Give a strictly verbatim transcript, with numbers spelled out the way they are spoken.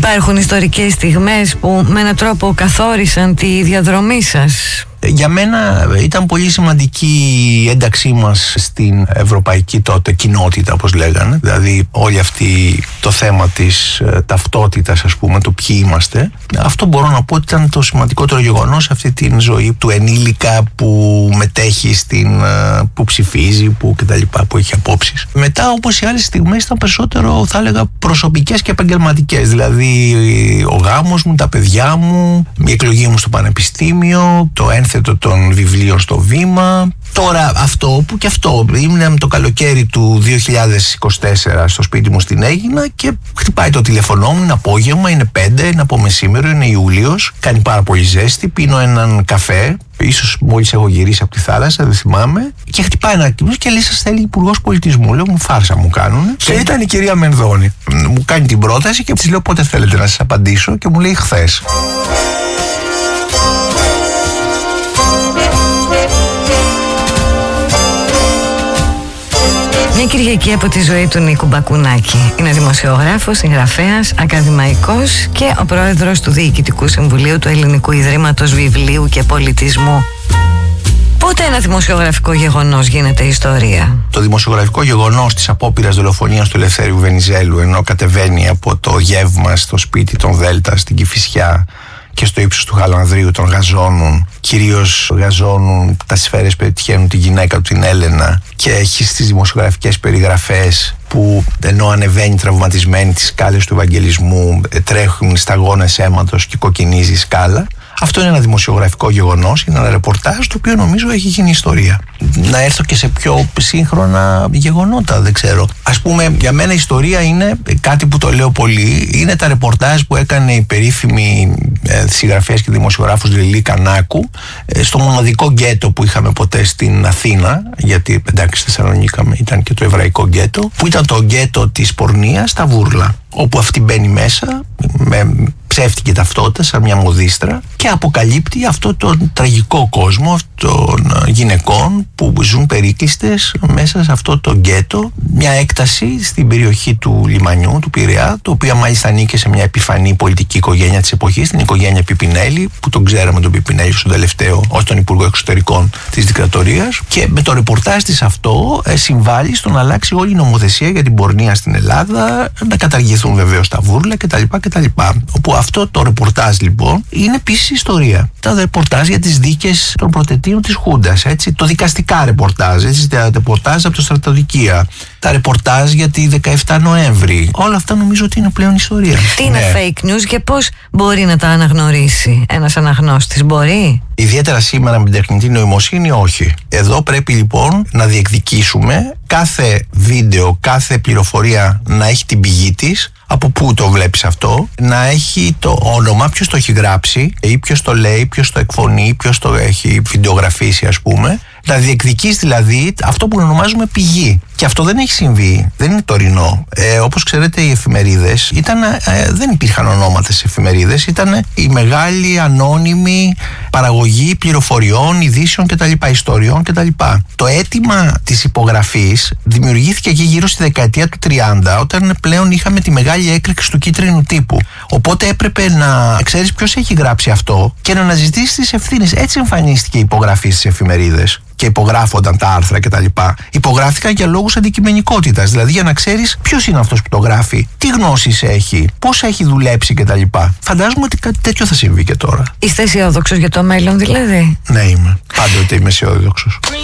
Υπάρχουν ιστορικές στιγμές που με έναν τρόπο καθόρισαν τη διαδρομή σας? Για μένα ήταν πολύ σημαντική η ένταξή μας στην ευρωπαϊκή τότε κοινότητα, όπως λέγανε. Δηλαδή όλη αυτή το θέμα της ε, ταυτότητας, ας πούμε, το ποιοι είμαστε. Αυτό μπορώ να πω ότι ήταν το σημαντικότερο γεγονός σε αυτή την ζωή του ενήλικα που μετέχει στην, ε, που ψηφίζει, που κτλ, που έχει απόψεις. Μετά, όπως οι άλλες στιγμές, ήταν περισσότερο, θα έλεγα, προσωπικές και επαγγελματικές. Δηλαδή ο γάμος μου, τα παιδιά μου, η εκλογή μου στο πανεπιστήμιο, το ένθετο των βιβλίων στο Βήμα. Τώρα αυτό που και αυτό ήμουν το καλοκαίρι του δύο χιλιάδες είκοσι τέσσερα στο σπίτι μου στην Αίγινα και χτυπάει το τηλεφωνό μου, είναι απόγευμα, είναι πέντε, είναι από μεσήμερο, είναι Ιούλιος, κάνει πάρα πολύ ζέστη, πίνω έναν καφέ, ίσως μόλις έχω γυρίσει από τη θάλασσα, δεν θυμάμαι, και χτυπάει ένα κύριο και λέει: σας θέλει υπουργός πολιτισμού. Λέω: μου φάρσα μου κάνουν. Και ήταν η κυρία Μενδώνη. Μου κάνει την πρόταση και της λέω: πότε θέλετε να σας απαντήσω, και μου λέει: χθες. Μια Κυριακή από τη ζωή του Νίκου Μπακουνάκη. Είναι δημοσιογράφος, συγγραφέας, ακαδημαϊκός και ο πρόεδρος του Διοικητικού Συμβουλίου του Ελληνικού Ιδρύματος Βιβλίου και Πολιτισμού. Πότε ένα δημοσιογραφικό γεγονός γίνεται ιστορία? Το δημοσιογραφικό γεγονός της απόπειρας δολοφονίας του Ελευθέριου Βενιζέλου, ενώ κατεβαίνει από το γεύμα στο σπίτι των Δέλτα στην Κηφισιά και στο ύψος του Χαλανδρίου τον γαζώνουν, κυρίως γαζώνουν τα σφαίρες, πετυχαίνουν τη γυναίκα του, την Έλενα, και έχει στις δημοσιογραφικές περιγραφές που ενώ ανεβαίνει τραυματισμένη τις σκάλες του Ευαγγελισμού, τρέχουν σταγόνες αίματος και κοκκινίζει η σκάλα. Αυτό είναι ένα δημοσιογραφικό γεγονός, είναι ένα ρεπορτάζ το οποίο νομίζω έχει γίνει ιστορία. Να έρθω και σε πιο σύγχρονα γεγονότα, δεν ξέρω. Ας πούμε, για μένα η ιστορία είναι κάτι που το λέω πολύ. Είναι τα ρεπορτάζ που έκανε η περίφημη ε, συγγραφέας και δημοσιογράφος Λιλή Κανάκου ε, στο μοναδικό γκέτο που είχαμε ποτέ στην Αθήνα, γιατί εντάξει, στη Θεσσαλονίκη ήταν και το εβραϊκό γκέτο, που ήταν το γκέτο της πορνείας στα Βούρλα, όπου αυτή μπαίνει μέσα με ψεύτικη ταυτότητα σαν μια μοδίστρα και αποκαλύπτει αυτό τον τραγικό κόσμο των γυναικών που ζουν περίκλειστες μέσα σε αυτό το γκέτο, μια έκταση στην περιοχή του λιμανιού, του Πειραιά, το οποίο μάλιστα ανήκε σε μια επιφανή πολιτική οικογένεια της εποχής, την οικογένεια Πιπινέλη, που τον ξέραμε τον Πιπινέλη στον τελευταίο ως τον Υπουργό Εξωτερικών της Δικτατορίας, και με το ρεπορτάζ της αυτό ε, συμβάλλει στο να αλλάξει όλη η νομοθεσία για την πορνεία στην Ελλάδα, να καταργηθούν βεβαίως τα βούρλα κτλ. κτλ. Όπου αυτό το ρεπορτάζ λοιπόν είναι επίσης ιστορία. Τα ρεπορτάζ για τις δίκες των προτετείων της Χούντας, έτσι, το δικαστικά ρεπορτάζ, έτσι, τα ρεπορτάζ από το στρατοδικεία, τα ρεπορτάζ για τη δεκαεφτά Νοέμβρη. Όλα αυτά νομίζω ότι είναι πλέον ιστορία. Τι είναι ναι. fake news και πώς μπορεί να τα αναγνωρίσει ένας αναγνώστης, μπορεί? Ιδιαίτερα σήμερα με την τεχνητή νοημοσύνη, όχι. Εδώ πρέπει λοιπόν να διεκδικήσουμε κάθε βίντεο, κάθε πληροφορία να έχει την πηγή της, από πού το βλέπεις αυτό, να έχει το όνομα, ποιος το έχει γράψει ή ποιος το λέει, ποιος το εκφωνεί, ποιος το έχει βιντεογραφήσει, ας πούμε. Να διεκδικείς δηλαδή αυτό που ονομάζουμε πηγή. Και αυτό δεν έχει συμβεί, δεν είναι τωρινό. Ε, όπως ξέρετε, οι εφημερίδες ήταν, ε, δεν υπήρχαν ονόματα στις εφημερίδες, ήταν η μεγάλη ανώνυμη παραγωγή πληροφοριών, ειδήσεων κτλ., ιστοριών κτλ. Το αίτημα της υπογραφής δημιουργήθηκε εκεί γύρω στη δεκαετία του τριάντα, όταν πλέον είχαμε τη μεγάλη έκρηξη του κίτρινου τύπου. Οπότε έπρεπε να ξέρεις ποιος έχει γράψει αυτό και να αναζητήσεις τις ευθύνες. Έτσι εμφανίστηκε η υπογραφή στις εφημερίδες και υπογράφονταν τα άρθρα κτλ. Υπογράφηκαν για λόγους αντικειμενικότητας, δηλαδή για να ξέρεις ποιος είναι αυτός που το γράφει, τι γνώσεις έχει, πώς έχει δουλέψει κτλ. Φαντάζομαι ότι κάτι τέτοιο θα συμβεί και τώρα. Είστε αισιόδοξος για το μέλλον, δηλαδή? Ναι, είμαι. Πάντοτε είμαι αισιόδοξος.